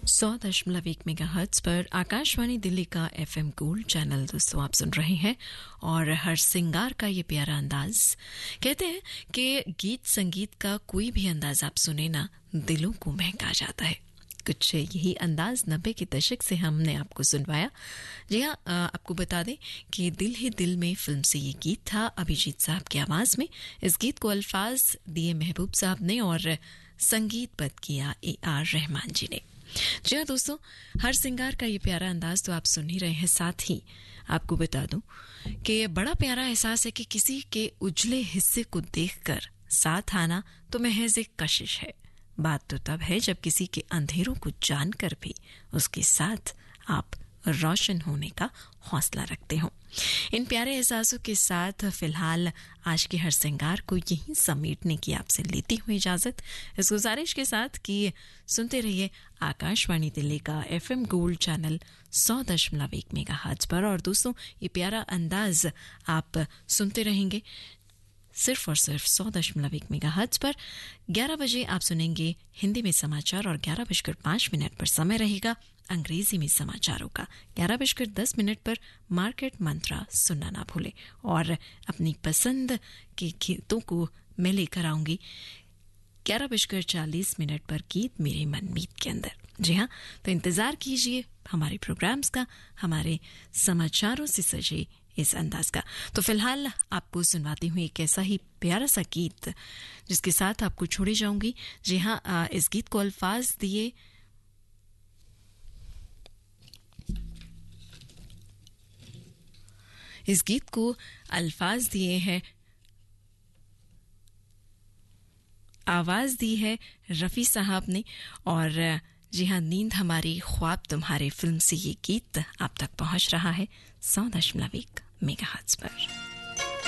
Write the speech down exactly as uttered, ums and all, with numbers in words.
सौ दशमलव एक मेगाहर्ट्ज पर आकाशवाणी दिल्ली का एफएम गोल्ड चैनल दोस्तों आप सुन रहे हैं और हर सिंगार का ये प्यारा अंदाज। कहते हैं कि गीत संगीत का कोई भी अंदाज आप सुने ना दिलों को महका जाता है। कुछ यही अंदाज नब्बे के दशक से हमने आपको सुनवाया। जी हाँ, आपको बता दें कि दिल ही दिल में फिल्म से ये गीत था अभिजीत साहब की आवाज में। इस गीत को अल्फाज दिए महबूब साहब ने और संगीतबद्ध किया ए आर रहमान जी ने। जी हाँ दोस्तों, हर सिंगार का ये प्यारा अंदाज तो आप सुन ही रहे हैं। साथ ही आपको बता दूं कि बड़ा प्यारा एहसास है कि किसी के उजले हिस्से को देखकर साथ आना तो महज एक कशिश है। बात तो तब है जब किसी के अंधेरों को जानकर भी उसके साथ आप रोशन होने का हौसला रखते हो। इन प्यारे एहसासों के साथ फिलहाल आज के हर सिंगार को यहीं समेटने की आपसे लेती हुई इजाजत, इस गुजारिश के साथ कि सुनते रहिए आकाशवाणी दिल्ली का एफएम गोल्ड चैनल सौ दशमलव एक मेगाहर्ट्ज पर। और दोस्तों, ये प्यारा अंदाज आप सुनते रहेंगे सिर्फ और सिर्फ सौ दशमलव एक मेगाहर्ट्ज पर। ग्यारह बजे आप सुनेंगे हिंदी में समाचार और ग्यारह बजकर पांच मिनट पर समय रहेगा अंग्रेजी में समाचारों का। ग्यारह बजकर दस मिनट पर मार्केट मंत्रा सुनना ना भूले और अपनी पसंद के गीतों को मैं लेकर आऊंगी ग्यारह बजकर चालीस मिनट पर गीत मेरे मनमीत के अंदर। जी हाँ, तो इंतजार कीजिए हमारे प्रोग्राम्स का, हमारे समाचारों से सजे इस अंदाज का। तो फिलहाल आपको सुनवाती हुई एक ऐसा ही प्यारा सा गीत जिसके साथ आपको छोड़े जाऊंगी। जी हाँ, इस गीत को अल्फाज दिए इस गीत को अल्फाज दिए हैं, आवाज दी है रफी साहब ने। और जी हाँ, नींद हमारी ख्वाब तुम्हारे फिल्म से ये गीत आप तक पहुंच रहा है सौ दशमलव एक मेगाहर्ट्ज पर।